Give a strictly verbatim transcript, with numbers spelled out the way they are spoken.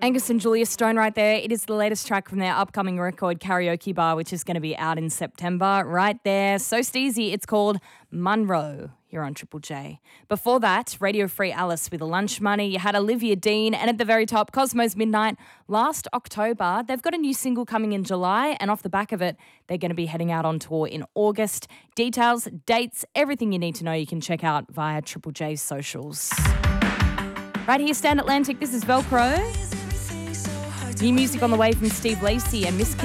Angus and Julia Stone right there. It is the latest track from their upcoming record, Karaoke Bar, which is going to be out in September. Right there. So steezy. It's called Munro. You're on Triple J. Before that, Radio Free Alice with Lunch Money. You had Olivia Dean, and at the very top, Cosmos Midnight. Last October, they've got a new single coming in July, and off the back of it, they're going to be heading out on tour in August. Details, dates, everything you need to know you can check out via Triple J's socials. Right here, Stand Atlantic, this is Velcro. New music on the way from Steve Lacey and Miss Kim.